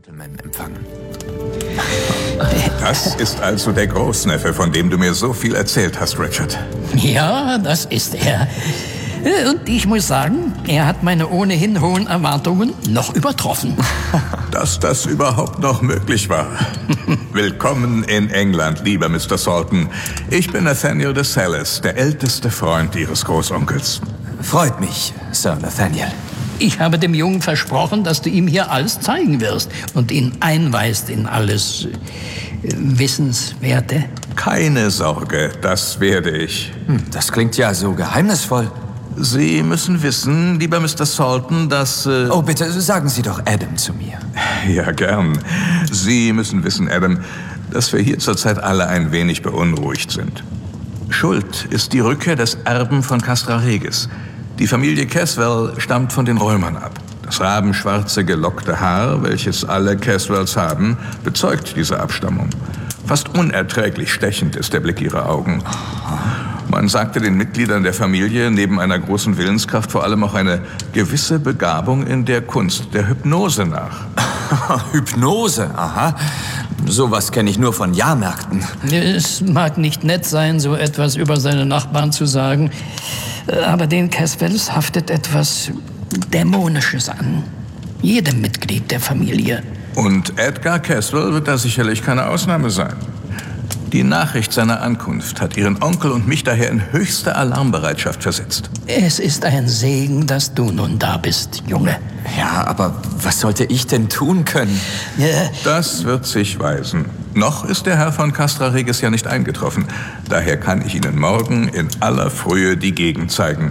Gentleman empfangen. Das ist also der Großneffe, von dem du mir so viel erzählt hast, Richard. Ja, das ist er. Und ich muss sagen, er hat meine ohnehin hohen Erwartungen noch übertroffen. Dass das überhaupt noch möglich war. Willkommen in England, lieber Mr. Salton. Ich bin Nathaniel de Salis, der älteste Freund Ihres Großonkels. Freut mich, Sir Nathaniel. Ich habe dem Jungen versprochen, dass du ihm hier alles zeigen wirst und ihn einweist in alles Wissenswerte. Keine Sorge, das werde ich. Das klingt ja so geheimnisvoll. Sie müssen wissen, lieber Mr. Salton, dass... Oh, bitte, sagen Sie doch Adam zu mir. Ja, gern. Sie müssen wissen, Adam, dass wir hier zurzeit alle ein wenig beunruhigt sind. Schuld ist die Rückkehr des Erben von Castra Regis. Die Familie Caswell stammt von den Römern ab. Das rabenschwarze, gelockte Haar, welches alle Caswells haben, bezeugt diese Abstammung. Fast unerträglich stechend ist der Blick ihrer Augen. Man sagte den Mitgliedern der Familie neben einer großen Willenskraft vor allem auch eine gewisse Begabung in der Kunst der Hypnose nach. Hypnose, aha. Sowas kenne ich nur von Jahrmärkten. Es mag nicht nett sein, so etwas über seine Nachbarn zu sagen, aber den Caswells haftet etwas Dämonisches an. Jedem Mitglied der Familie. Und Edgar Caswell wird da sicherlich keine Ausnahme sein. Die Nachricht seiner Ankunft hat Ihren Onkel und mich daher in höchste Alarmbereitschaft versetzt. Es ist ein Segen, dass du nun da bist, Junge. Ja, aber was sollte ich denn tun können? Das wird sich weisen. Noch ist der Herr von Castra Regis ja nicht eingetroffen. Daher kann ich Ihnen morgen in aller Frühe die Gegend zeigen.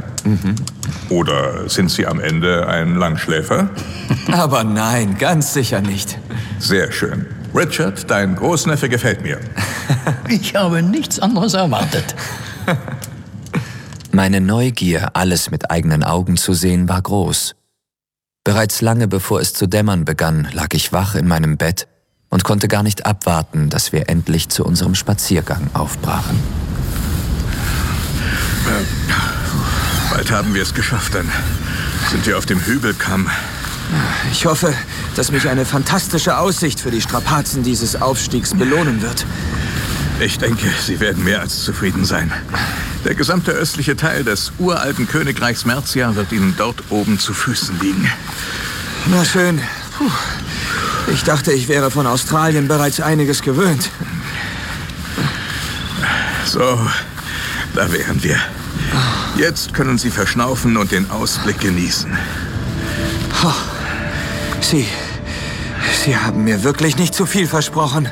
Oder sind Sie am Ende ein Langschläfer? Aber nein, ganz sicher nicht. Sehr schön. Richard, dein Großneffe gefällt mir. Ich habe nichts anderes erwartet. Meine Neugier, alles mit eigenen Augen zu sehen, war groß. Bereits lange bevor es zu dämmern begann, lag ich wach in meinem Bett und konnte gar nicht abwarten, dass wir endlich zu unserem Spaziergang aufbrachen. Bald haben wir es geschafft, dann sind wir auf dem Hügelkamm. Ich hoffe, dass mich eine fantastische Aussicht für die Strapazen dieses Aufstiegs belohnen wird. Ich denke, Sie werden mehr als zufrieden sein. Der gesamte östliche Teil des uralten Königreichs Mercia wird Ihnen dort oben zu Füßen liegen. Na schön. Ich dachte, ich wäre von Australien bereits einiges gewöhnt. So, da wären wir. Jetzt können Sie verschnaufen und den Ausblick genießen. Sie haben mir wirklich nicht zu viel versprochen.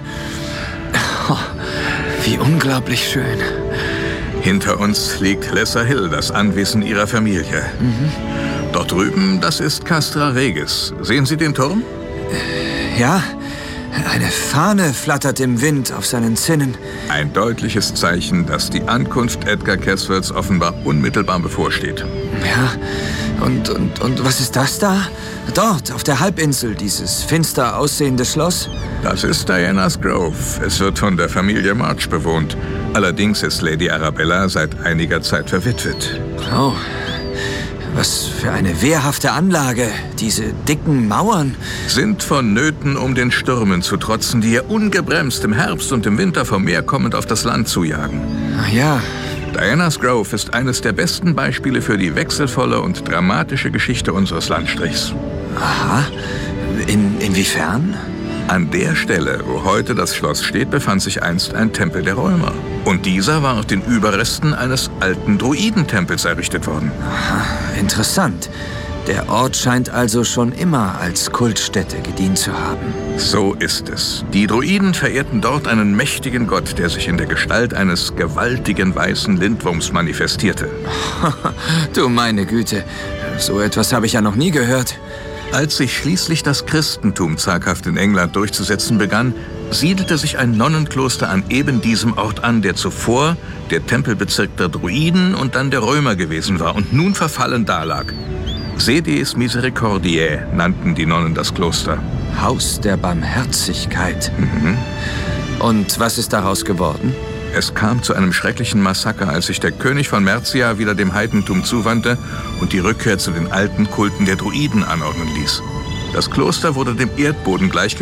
Wie unglaublich schön. Hinter uns liegt Lesser Hill, das Anwesen Ihrer Familie. Dort drüben, das ist Castra Regis. Sehen Sie den Turm? Ja, eine Fahne flattert im Wind auf seinen Zinnen. Ein deutliches Zeichen, dass die Ankunft Edgar Caswells offenbar unmittelbar bevorsteht. Ja, und was ist das da? Dort, auf der Halbinsel, dieses finster aussehende Schloss? Das ist Diana's Grove. Es wird von der Familie March bewohnt. Allerdings ist Lady Arabella seit einiger Zeit verwitwet. Oh, was für eine wehrhafte Anlage. Diese dicken Mauern. Sind vonnöten, um den Stürmen zu trotzen, die ihr ungebremst im Herbst und im Winter vom Meer kommend auf das Land zujagen. Ach ja. Diana's Grove ist eines der besten Beispiele für die wechselvolle und dramatische Geschichte unseres Landstrichs. Aha. Inwiefern? An der Stelle, wo heute das Schloss steht, befand sich einst ein Tempel der Römer. Und dieser war auf den Überresten eines alten Druidentempels errichtet worden. Aha, interessant. Der Ort scheint also schon immer als Kultstätte gedient zu haben. So ist es. Die Druiden verehrten dort einen mächtigen Gott, der sich in der Gestalt eines gewaltigen weißen Lindwurms manifestierte. Du meine Güte, so etwas habe ich ja noch nie gehört. Als sich schließlich das Christentum zaghaft in England durchzusetzen begann, siedelte sich ein Nonnenkloster an eben diesem Ort an, der zuvor der Tempelbezirk der Druiden und dann der Römer gewesen war und nun verfallen dalag. Sedes Misericordiae nannten die Nonnen das Kloster. Haus der Barmherzigkeit. Und was ist daraus geworden? Es kam zu einem schrecklichen Massaker, als sich der König von Mercia wieder dem Heidentum zuwandte und die Rückkehr zu den alten Kulten der Druiden anordnen ließ. Das Kloster wurde dem Erdboden gleichgestellt